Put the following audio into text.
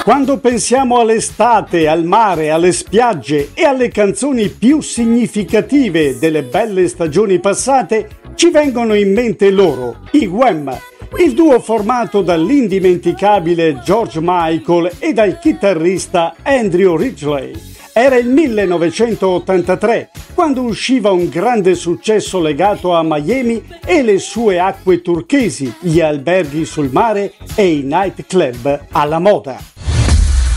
Quando pensiamo all'estate, al mare, alle spiagge e alle canzoni più significative delle belle stagioni passate, ci vengono in mente loro, i Wham!, il duo formato dall'indimenticabile George Michael e dal chitarrista Andrew Ridgeley. Era il 1983, quando usciva un grande successo legato a Miami e le sue acque turchesi, gli alberghi sul mare e i nightclub alla moda.